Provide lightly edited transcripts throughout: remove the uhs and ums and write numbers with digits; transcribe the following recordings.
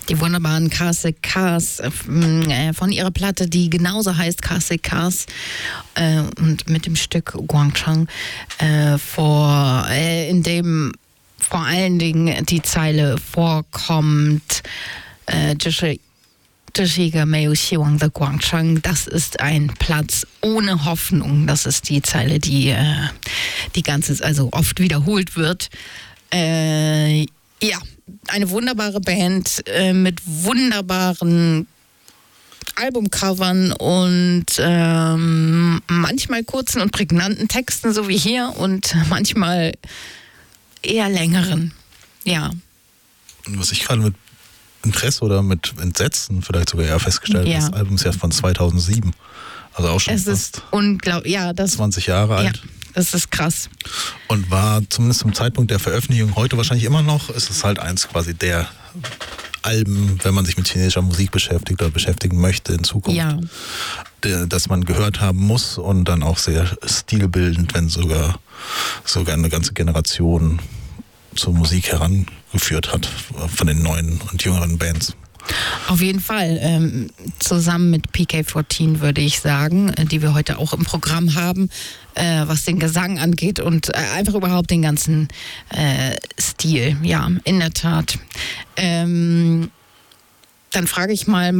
Die wunderbaren Classic Cars von ihrer Platte, die genauso heißt Classic Cars und mit dem Stück Guangchang, in dem vor allen Dingen die Zeile vorkommt, das ist ein Platz ohne Hoffnung. Das ist die Zeile, die also oft wiederholt wird. Ja, eine wunderbare Band mit wunderbaren Albumcovern und manchmal kurzen und prägnanten Texten, so wie hier, und manchmal eher längeren. Ja. Was ich gerade mit Interesse oder mit Entsetzen vielleicht sogar eher festgestellt habe, das Album ist ja von 2007. Also auch schon fast unglaublich, 20 Jahre alt. Ja, das ist krass. Und war zumindest zum Zeitpunkt der Veröffentlichung heute wahrscheinlich immer noch, ist es halt eins quasi der Alben, wenn man sich mit chinesischer Musik beschäftigt oder beschäftigen möchte in Zukunft, dass man gehört haben muss und dann auch sehr stilbildend, wenn sogar eine ganze Generation zur Musik herangeführt hat von den neuen und jüngeren Bands. Auf jeden Fall. Zusammen mit PK14 würde ich sagen, die wir heute auch im Programm haben, was den Gesang angeht und einfach überhaupt den ganzen Stil. Ja, in der Tat. Dann frage ich mal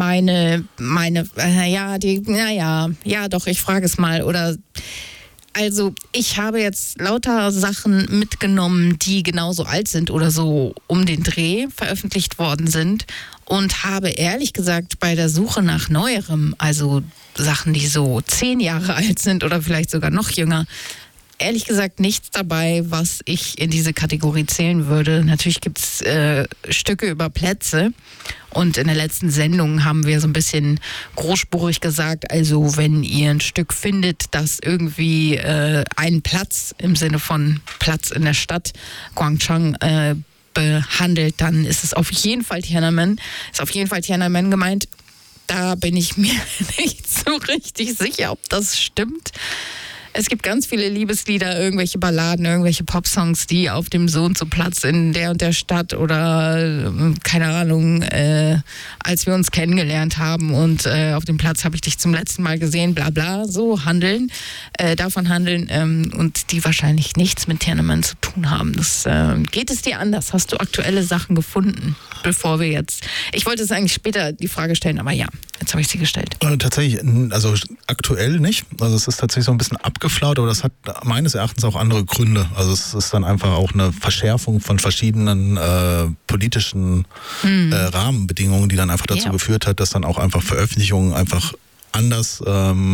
ich frage es mal, oder... Also ich habe jetzt lauter Sachen mitgenommen, die genauso alt sind oder so um den Dreh veröffentlicht worden sind und habe ehrlich gesagt bei der Suche nach Neuerem, also Sachen, die so 10 Jahre alt sind oder vielleicht sogar noch jünger, ehrlich gesagt nichts dabei, was ich in diese Kategorie zählen würde. Natürlich gibt es Stücke über Plätze. Und in der letzten Sendung haben wir so ein bisschen großspurig gesagt, also wenn ihr ein Stück findet, das irgendwie einen Platz im Sinne von Platz in der Stadt Guangchang behandelt, dann ist es auf jeden Fall Tiananmen. Ist auf jeden Fall Tiananmen gemeint. Da bin ich mir nicht so richtig sicher, ob das stimmt. Es gibt ganz viele Liebeslieder, irgendwelche Balladen, irgendwelche Popsongs, die auf dem so und so Platz in der und der Stadt oder keine Ahnung, als wir uns kennengelernt haben und auf dem Platz habe ich dich zum letzten Mal gesehen, bla bla, so davon handeln und die wahrscheinlich nichts mit Tiananmen zu tun haben. Geht es dir anders? Hast du aktuelle Sachen gefunden, bevor wir jetzt... Ich wollte es eigentlich später die Frage stellen, aber ja, jetzt habe ich sie gestellt. Tatsächlich, also aktuell nicht. Also es ist tatsächlich so ein bisschen abgeflaut, aber das hat meines Erachtens auch andere Gründe. Also es ist dann einfach auch eine Verschärfung von verschiedenen politischen Rahmenbedingungen, die dann einfach dazu geführt hat, dass dann auch einfach Veröffentlichungen einfach anders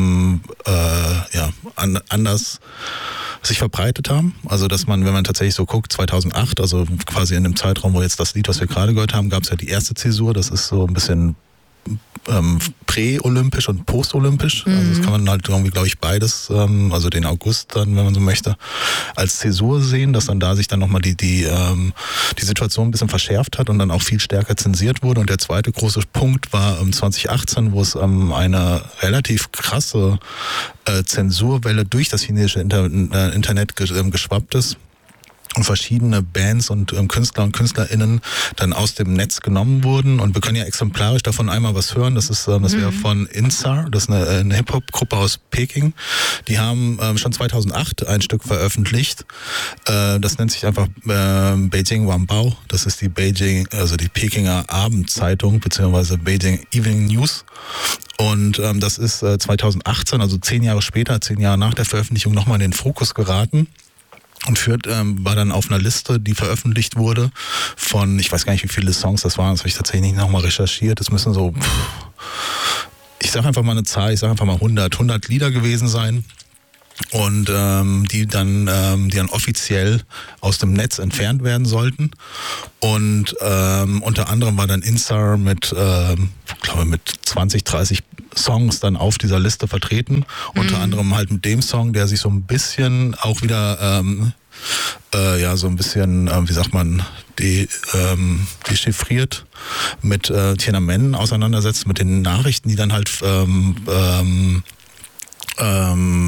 anders sich verbreitet haben. Also dass man, wenn man tatsächlich so guckt, 2008, also quasi in dem Zeitraum, wo jetzt das Lied, was wir gerade gehört haben, gab es ja die erste Zäsur. Das ist so ein bisschen prä-olympisch und post-olympisch. Also das kann man halt irgendwie, glaube ich, beides, also den August dann, wenn man so möchte, als Zäsur sehen, dass dann da sich dann nochmal die Situation ein bisschen verschärft hat und dann auch viel stärker zensiert wurde. Und der zweite große Punkt war 2018, wo es eine relativ krasse Zensurwelle durch das chinesische Internet geschwappt ist. Und verschiedene Bands und Künstler und KünstlerInnen dann aus dem Netz genommen wurden. Und wir können ja exemplarisch davon einmal was hören. Das wäre von Insar, das ist eine Hip-Hop-Gruppe aus Peking. Die haben schon 2008 ein Stück veröffentlicht. Das nennt sich einfach Beijing Wanbao. Das ist die Pekinger Abendzeitung, beziehungsweise Beijing Evening News. Und das ist 2018, also 10 Jahre später, 10 Jahre nach der Veröffentlichung, nochmal in den Fokus geraten. Und war dann auf einer Liste, die veröffentlicht wurde von, ich weiß gar nicht, wie viele Songs das waren, das habe ich tatsächlich nicht nochmal recherchiert. Es müssen so, ich sage einfach mal eine Zahl, ich sage einfach mal 100 Lieder gewesen sein. Und die dann offiziell aus dem Netz entfernt werden sollten. Und unter anderem war dann Insar mit 20, 30 Songs dann auf dieser Liste vertreten. Unter anderem halt mit dem Song, der sich so ein bisschen auch wieder so ein bisschen, wie sagt man, dechiffriert mit Tiananmen auseinandersetzt, mit den Nachrichten, die dann halt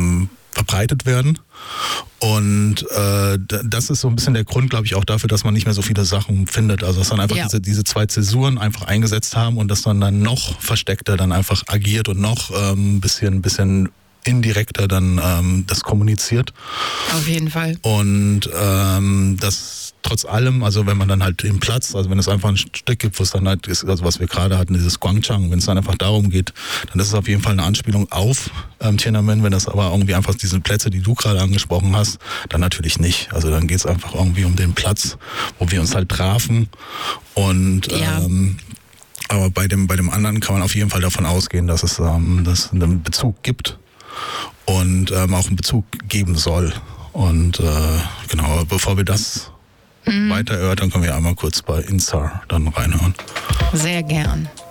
verbreitet werden. Und das ist so ein bisschen der Grund, glaube ich, auch dafür, dass man nicht mehr so viele Sachen findet. Also dass dann einfach diese 2 Zäsuren einfach eingesetzt haben und dass man dann noch versteckter dann einfach agiert und noch ein bisschen indirekter dann das kommuniziert. Auf jeden Fall. Und das trotz allem, also wenn man dann halt den Platz, also wenn es einfach ein Stück gibt, wo es dann halt ist, also was wir gerade hatten, dieses Guangchang, wenn es dann einfach darum geht, dann ist es auf jeden Fall eine Anspielung auf Tiananmen. Wenn das aber irgendwie einfach diese Plätze, die du gerade angesprochen hast, dann natürlich nicht. Also dann geht es einfach irgendwie um den Platz, wo wir uns halt trafen. Und aber bei dem anderen kann man auf jeden Fall davon ausgehen, dass es dass einen Bezug gibt und auch einen Bezug geben soll. Und genau, bevor wir das weiter erörtern, können wir einmal kurz bei Insar dann reinhören. Sehr gern.